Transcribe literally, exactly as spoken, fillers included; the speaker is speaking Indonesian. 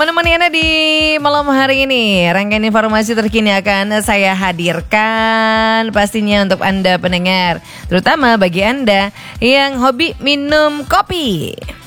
Menemani Anda di malam hari ini, rangkaian informasi terkini akan saya hadirkan pastinya untuk Anda pendengar, terutama bagi Anda yang hobi minum kopi.